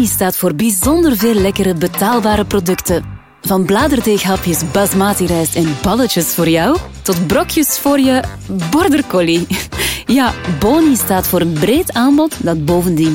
Boni staat voor bijzonder veel lekkere, betaalbare producten. Van bladerdeeghapjes, basmati rijst en balletjes voor jou, tot brokjes voor je border collie. Ja, Boni staat voor een breed aanbod dat bovendien